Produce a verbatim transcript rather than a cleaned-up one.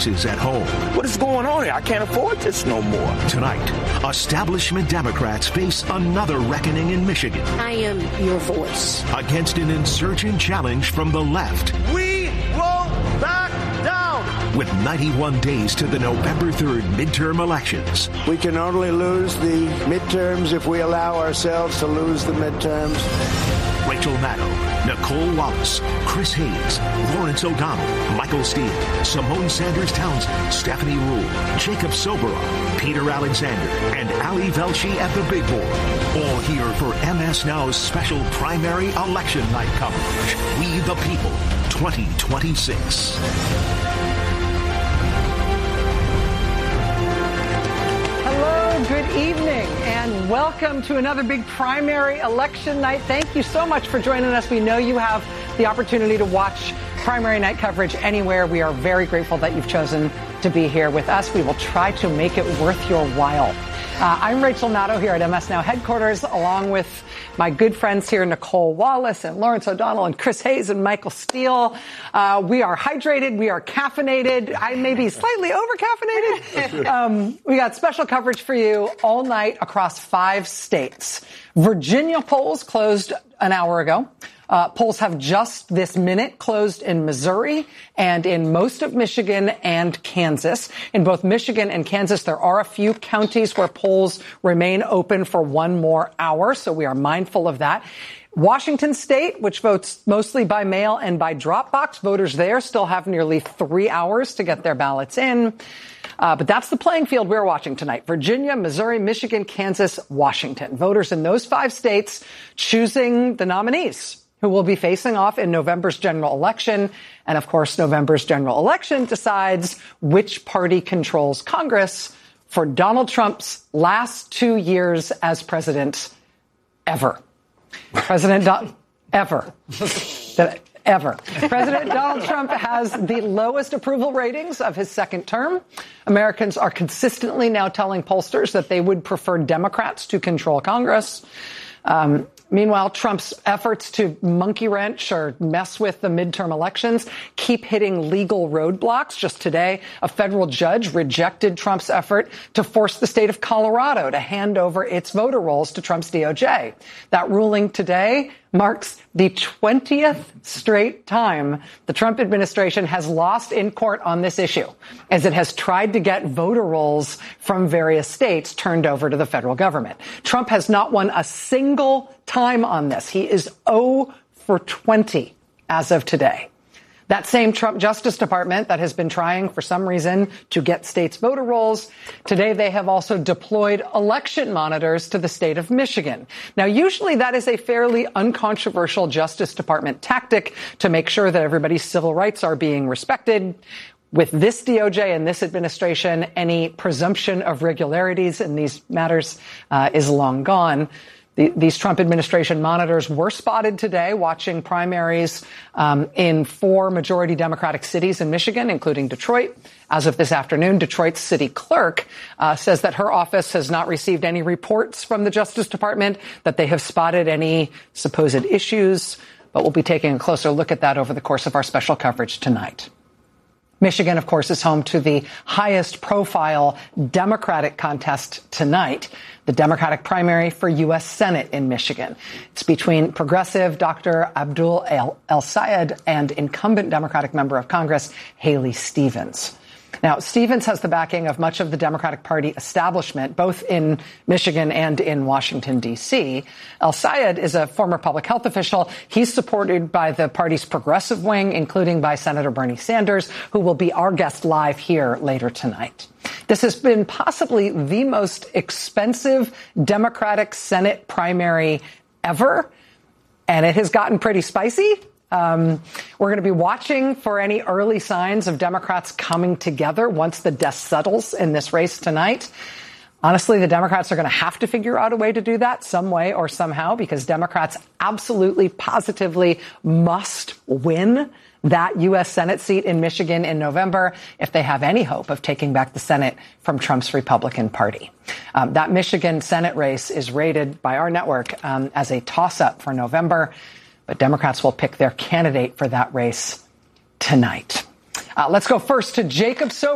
races at home. What is going on here? I can't afford this no more. Tonight, establishment Democrats face another reckoning in Michigan. I am your voice. Against an insurgent challenge from the left. We won't back down. With ninety-one days to the November third midterm elections. We can only lose the midterms if we allow ourselves to lose the midterms. Rachel Maddow, Nicole Wallace, Chris Hayes, Lawrence O'Donnell, Michael Steele, Simone Sanders Townsend, Stephanie Rule, Jacob Soboroff, Peter Alexander, and Ali Velshi at the big board. All here for M S Now's special primary election night coverage. We the People twenty twenty-six. Good evening and welcome to another big primary election night. Thank you so much for joining us. We know you have the opportunity to watch primary night coverage anywhere. We are very grateful that you've chosen to be here with us. We will try to make it worth your while. Uh, I'm Rachel Maddow here at M S Now headquarters, along with my good friends here, Nicole Wallace and Lawrence O'Donnell and Chris Hayes and Michael Steele. Uh, we are hydrated. We are caffeinated. I may be slightly over-caffeinated. Um, we got special coverage for you all night across five states. Virginia polls closed an hour ago. Uh, polls have just this minute closed in Missouri and in most of Michigan and Kansas. In both Michigan and Kansas, there are a few counties where polls remain open for one more hour, so we are mindful of that. Washington State, which votes mostly by mail and by drop box, voters there still have nearly three hours to get their ballots in. Uh, but that's the playing field we're watching tonight. Virginia, Missouri, Michigan, Kansas, Washington. Voters in those five states choosing the nominees who will be facing off in November's general election. And of course, November's general election decides which party controls Congress for Donald Trump's last two years as president ever. President Don- ever. Ever. President Donald Trump has the lowest approval ratings of his second term. Americans are consistently now telling pollsters that they would prefer Democrats to control Congress. Um, Meanwhile, Trump's efforts to monkey wrench or mess with the midterm elections keep hitting legal roadblocks. Just today, a federal judge rejected Trump's effort to force the state of Colorado to hand over its voter rolls to Trump's D O J. That ruling today marks the twentieth straight time the Trump administration has lost in court on this issue, as it has tried to get voter rolls from various states turned over to the federal government. Trump has not won a single time on this. He is zero for twenty as of today. That same Trump Justice Department that has been trying for some reason to get states' voter rolls, today they have also deployed election monitors to the state of Michigan. Now, usually that is a fairly uncontroversial Justice Department tactic to make sure that everybody's civil rights are being respected. With this D O J and this administration, any presumption of regularities in these matters uh, is long gone. The, these Trump administration monitors were spotted today watching primaries um, in four majority Democratic cities in Michigan, including Detroit. As of this afternoon, Detroit's city clerk uh, says that her office has not received any reports from the Justice Department that they have spotted any supposed issues, but we'll be taking a closer look at that over the course of our special coverage tonight. Michigan, of course, is home to the highest profile Democratic contest tonight, the Democratic primary for U S Senate in Michigan. It's between progressive Doctor Abdul El-Sayed and incumbent Democratic member of Congress, Haley Stevens. Now, Stevens has the backing of much of the Democratic Party establishment, both in Michigan and in Washington, D C. El-Sayed is a former public health official. He's supported by the party's progressive wing, including by Senator Bernie Sanders, who will be our guest live here later tonight. This has been possibly the most expensive Democratic Senate primary ever, and it has gotten pretty spicy. Um, we're going to be watching for any early signs of Democrats coming together once the dust settles in this race tonight. Honestly, the Democrats are going to have to figure out a way to do that some way or somehow, because Democrats absolutely, positively must win that U S Senate seat in Michigan in November if they have any hope of taking back the Senate from Trump's Republican Party. Um, that Michigan Senate race is rated by our network um, as a toss-up for November. But Democrats will pick their candidate for that race tonight. Uh, let's go first to Jacob Soboroff.